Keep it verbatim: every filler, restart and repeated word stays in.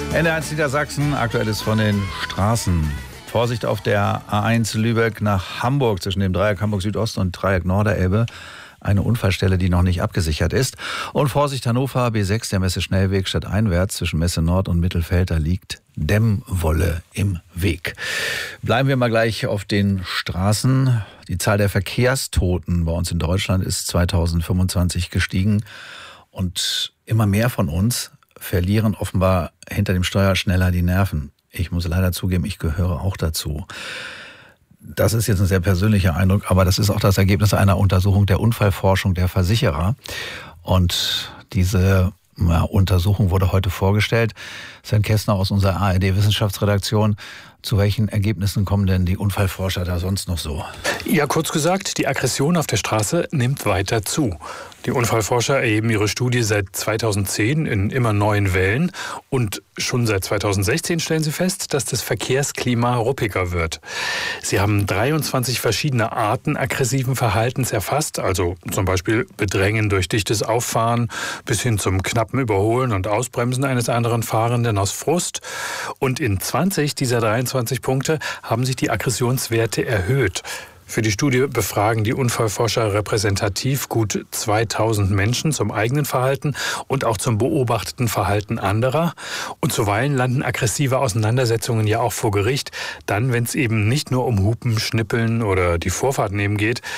N D R eins Niedersachsen, aktuelles von den Straßen. Vorsicht auf der A eins Lübeck nach Hamburg zwischen dem Dreieck Hamburg Südost und Dreieck Norderelbe. Eine Unfallstelle, die noch nicht abgesichert ist. Und Vorsicht Hannover, B sechs, der Messe Schnellweg stadteinwärts zwischen Messe Nord und Mittelfeld. Da liegt Dämmwolle im Weg. Bleiben wir mal gleich auf den Straßen. Die Zahl der Verkehrstoten bei uns in Deutschland ist zweitausendfünfundzwanzig gestiegen. Und immer mehr von uns verlieren offenbar hinter dem Steuer schneller die Nerven. Ich muss leider zugeben, ich gehöre auch dazu. Das ist jetzt ein sehr persönlicher Eindruck, aber das ist auch das Ergebnis einer Untersuchung der Unfallforschung der Versicherer. Und diese ja, Untersuchung wurde heute vorgestellt. Sven Kästner aus unserer A R D-Wissenschaftsredaktion. Zu welchen Ergebnissen kommen denn die Unfallforscher da sonst noch so? Ja, kurz gesagt, die Aggression auf der Straße nimmt weiter zu. Die Unfallforscher erheben ihre Studie seit zweitausendzehn in immer neuen Wellen. Und schon seit zweitausendsechzehn stellen sie fest, dass das Verkehrsklima ruppiger wird. Sie haben dreiundzwanzig verschiedene Arten aggressiven Verhaltens erfasst, also zum Beispiel Bedrängen durch dichtes Auffahren bis hin zum knappen Überholen und Ausbremsen eines anderen Fahrenden aus Frust. Und in zwanzig dieser dreiundzwanzig Punkte haben sich die Aggressionswerte erhöht. Für die Studie befragen die Unfallforscher repräsentativ gut zweitausend Menschen zum eigenen Verhalten und auch zum beobachteten Verhalten anderer. Und zuweilen landen aggressive Auseinandersetzungen ja auch vor Gericht, dann, wenn es eben nicht nur um Hupen, Schnippeln oder die Vorfahrt nehmen geht,